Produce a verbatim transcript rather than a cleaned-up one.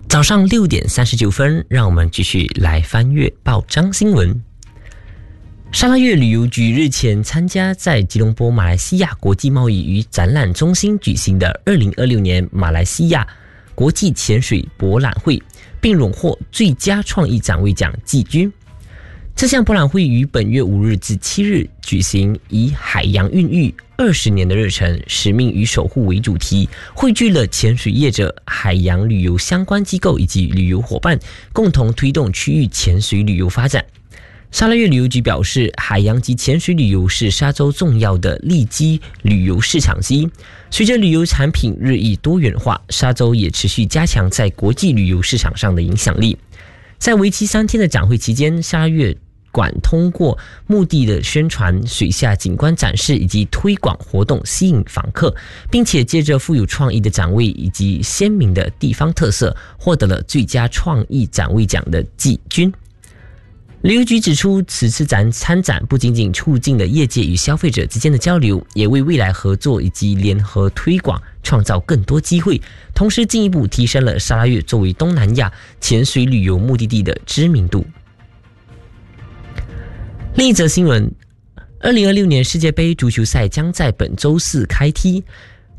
早上六点三十九分，让我们继续来翻阅报章新闻。沙拉越旅游局日前参加在吉隆坡马来西亚国际贸易与展览中心举行的二零二六年马来西亚国际潜水博览会，并荣获最佳创意展位奖季军。这项博览会于本月五日至七日举行，以海洋孕育二十年的热忱、使命与守护为主题，汇聚了潜水业者、海洋旅游相关机构以及旅游伙伴，共同推动区域潜水旅游发展。沙拉越旅游局表示，海洋及潜水旅游是沙洲重要的利基旅游市场之一。随着旅游产品日益多元化，沙洲也持续加强在国际旅游市场上的影响力。在为期三天的展会期间，沙拉越馆通过目的的宣传、水下景观展示以及推广活动吸引访客，并且借着富有创意的展位以及鲜明的地方特色，获得了最佳创意展位奖的季军。旅游局指出，此次展参展不仅仅促进了业界与消费者之间的交流，也为未来合作以及联合推广创造更多机会，同时进一步提升了沙拉越作为东南亚潜水旅游目的地的知名度。另一则新闻，二零二六年世界杯足球赛将在本周四开踢。